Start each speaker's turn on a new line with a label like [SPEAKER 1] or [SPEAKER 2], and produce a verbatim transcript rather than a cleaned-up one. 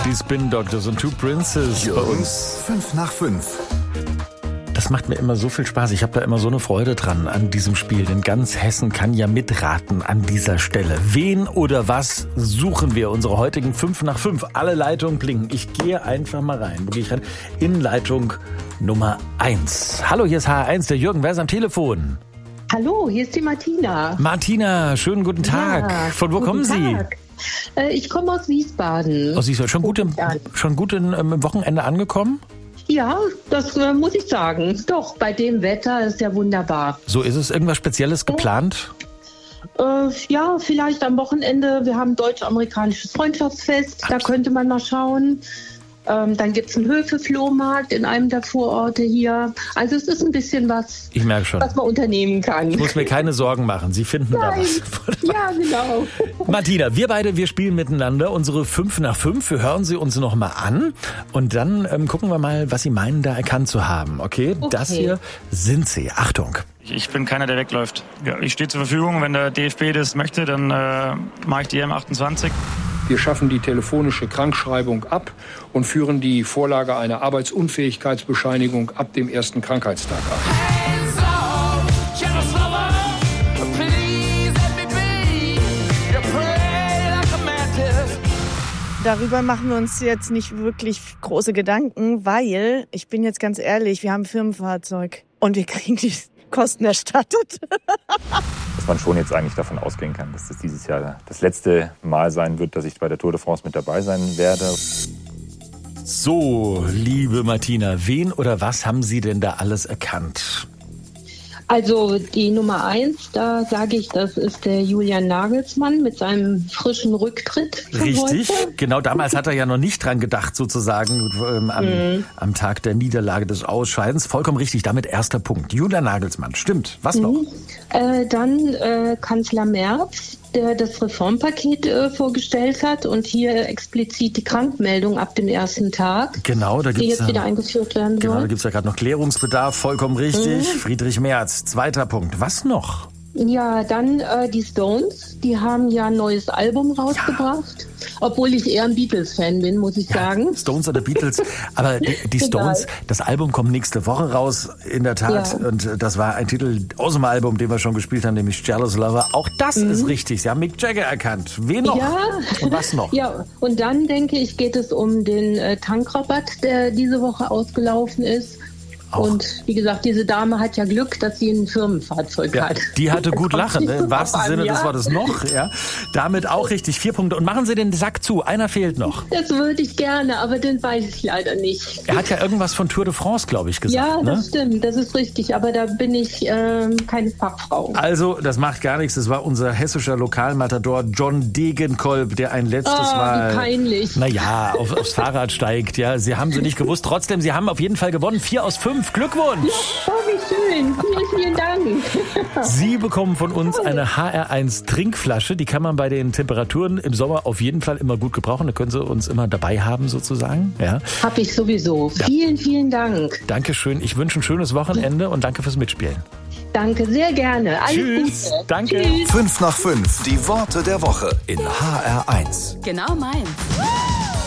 [SPEAKER 1] Die Spin Doctors und Two Princes bei uns.
[SPEAKER 2] fünf nach fünf.
[SPEAKER 1] Das macht mir immer so viel Spaß. Ich habe da immer so eine Freude dran an diesem Spiel. Denn ganz Hessen kann ja mitraten an dieser Stelle. Wen oder was suchen wir? Unsere heutigen fünf nach fünf. Alle Leitungen blinken. Ich gehe einfach mal rein. Wo gehe ich rein? In Leitung Nummer eins. Hallo, hier ist H R eins, der Jürgen. Wer ist am Telefon?
[SPEAKER 3] Hallo, hier ist die Martina.
[SPEAKER 1] Martina, schönen guten Tag.
[SPEAKER 3] Ja,
[SPEAKER 1] Von wo kommen Sie?
[SPEAKER 3] Tag. Äh, ich komme aus Wiesbaden.
[SPEAKER 1] Aus Wiesbaden. Schon gut im, schon gut im ähm, Wochenende angekommen?
[SPEAKER 3] Ja, das äh, muss ich sagen. Doch, bei dem Wetter ist ja wunderbar.
[SPEAKER 1] So, ist es irgendwas Spezielles geplant?
[SPEAKER 3] Äh, ja, vielleicht am Wochenende. Wir haben deutsch-amerikanisches Freundschaftsfest. Da könnte man mal schauen. Ähm, dann gibt es einen Höfe-Flohmarkt in einem der Vororte hier. Also es ist ein bisschen was,
[SPEAKER 1] ich merke schon,
[SPEAKER 3] was man unternehmen kann.
[SPEAKER 1] Ich muss mir keine Sorgen machen. Sie finden
[SPEAKER 3] Nein.
[SPEAKER 1] da was.
[SPEAKER 3] Ja, genau.
[SPEAKER 1] Martina, wir beide, wir spielen miteinander unsere fünf nach fünf. Wir hören sie uns noch mal an und dann ähm, gucken wir mal, was Sie meinen, da erkannt zu haben. Okay?
[SPEAKER 3] Okay.
[SPEAKER 1] Das hier sind sie. Achtung.
[SPEAKER 4] Ich bin keiner, der wegläuft. Ja, ich stehe zur Verfügung. Wenn der D F B das möchte, dann äh, mache ich die M achtundzwanzig.
[SPEAKER 5] Wir schaffen die telefonische Krankschreibung ab und führen die Vorlage einer Arbeitsunfähigkeitsbescheinigung ab dem ersten Krankheitstag ab.
[SPEAKER 6] Darüber machen wir uns jetzt nicht wirklich große Gedanken, weil, ich bin jetzt ganz ehrlich, wir haben ein Firmenfahrzeug und wir kriegen die Kosten erstattet.
[SPEAKER 7] Dass man schon jetzt eigentlich davon ausgehen kann, dass das dieses Jahr das letzte Mal sein wird, dass ich bei der Tour de France mit dabei sein werde.
[SPEAKER 1] So, liebe Martina, wen oder was haben Sie denn da alles erkannt?
[SPEAKER 3] Also die Nummer eins, da sage ich, das ist der Julian Nagelsmann mit seinem frischen Rücktritt.
[SPEAKER 1] Richtig,
[SPEAKER 3] heute.
[SPEAKER 1] Genau, damals hat er ja noch nicht dran gedacht, sozusagen ähm, am, mhm. am Tag der Niederlage des Ausscheidens. Vollkommen richtig, damit erster Punkt. Julian Nagelsmann, stimmt. Was noch?
[SPEAKER 3] Mhm. Äh, dann äh, Kanzler Merz, der das Reformpaket äh, vorgestellt hat und hier explizit die Krankmeldung ab dem ersten Tag,
[SPEAKER 1] genau, da
[SPEAKER 3] die
[SPEAKER 1] gibt's,
[SPEAKER 3] jetzt wieder eingeführt werden
[SPEAKER 1] genau,
[SPEAKER 3] soll.
[SPEAKER 1] Da gibt es ja gerade noch Klärungsbedarf, vollkommen richtig.
[SPEAKER 3] Mhm.
[SPEAKER 1] Friedrich Merz, zweiter Punkt. Was noch?
[SPEAKER 3] Ja, dann äh, die Stones, die haben ja ein neues Album rausgebracht, ja. Obwohl ich eher ein Beatles-Fan bin, muss ich
[SPEAKER 1] ja,
[SPEAKER 3] sagen.
[SPEAKER 1] Stones oder Beatles, aber die, die Stones, das Album kommt nächste Woche raus, in der Tat, ja. Und das war ein Titel aus dem Album, den wir schon gespielt haben, nämlich Jealous Lover. Auch das mhm. ist richtig, Sie haben Mick Jagger erkannt. Wen noch?
[SPEAKER 3] Ja.
[SPEAKER 1] Und was noch?
[SPEAKER 3] Ja, und dann denke ich, geht es um den äh, Tankrabatt, der diese Woche ausgelaufen ist. Auch. Und wie gesagt, diese Dame hat ja Glück, dass sie ein Firmenfahrzeug
[SPEAKER 1] ja,
[SPEAKER 3] hat.
[SPEAKER 1] Die hatte gut lachen, ne? Im wahrsten Sinne
[SPEAKER 3] ja.
[SPEAKER 1] des Wortes noch. Ja. Damit auch richtig, vier Punkte. Und machen Sie den Sack zu, einer fehlt noch.
[SPEAKER 3] Das würde ich gerne, aber den weiß ich leider nicht.
[SPEAKER 1] Er hat ja irgendwas von Tour de France, glaube ich, gesagt.
[SPEAKER 3] Ja, das
[SPEAKER 1] ne?
[SPEAKER 3] stimmt, das ist richtig, aber da bin ich ähm, keine Fachfrau.
[SPEAKER 1] Also, das macht gar nichts. Das war unser hessischer Lokalmatador John Degenkolb, der ein letztes
[SPEAKER 3] oh,
[SPEAKER 1] Mal...
[SPEAKER 3] wie peinlich.
[SPEAKER 1] Naja, auf, aufs Fahrrad steigt. Ja, Sie haben sie nicht gewusst. Trotzdem, Sie haben auf jeden Fall gewonnen. Vier aus fünf. Glückwunsch!
[SPEAKER 3] Oh, wie schön. Vielen, vielen Dank.
[SPEAKER 1] Sie bekommen von uns eine H R eins Trinkflasche. Die kann man bei den Temperaturen im Sommer auf jeden Fall immer gut gebrauchen. Da können Sie uns immer dabei haben, sozusagen. Ja.
[SPEAKER 3] Hab ich sowieso. Ja. Vielen, vielen Dank.
[SPEAKER 1] Dankeschön. Ich wünsche ein schönes Wochenende und danke fürs Mitspielen.
[SPEAKER 3] Danke, sehr gerne. Alles
[SPEAKER 1] Tschüss.
[SPEAKER 3] Gute.
[SPEAKER 1] Danke.
[SPEAKER 3] Tschüss.
[SPEAKER 2] fünf nach fünf. Die Worte der Woche in H R eins.
[SPEAKER 8] Genau meins.